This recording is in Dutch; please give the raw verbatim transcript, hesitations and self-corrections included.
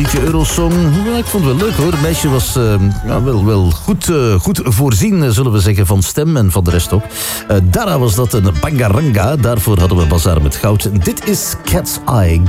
Eurosong. Ja, ik vond het wel leuk hoor. Het meisje was uh, ja, wel, wel goed, uh, goed voorzien, zullen we zeggen, van stem en van de rest ook. Uh, Dara was dat, een Bangaranga. Daarvoor hadden we Bazaar met Goud. Dit is Cat's Eye.